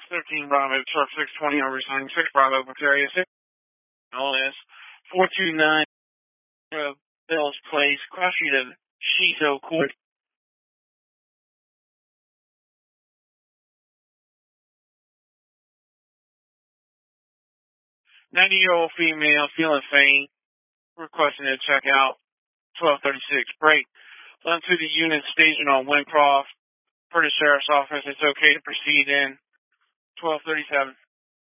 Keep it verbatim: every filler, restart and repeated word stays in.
thirteen Bravo, truck six twenty over sign six Bravo, area six. L S four two nine Bell's Place, cross street of Shiso Court. ninety-year-old female feeling faint, requesting to check out. twelve thirty-six break. Run to the unit station on Wincroft. For the sheriff's office, it's okay to proceed in. twelve thirty-seven.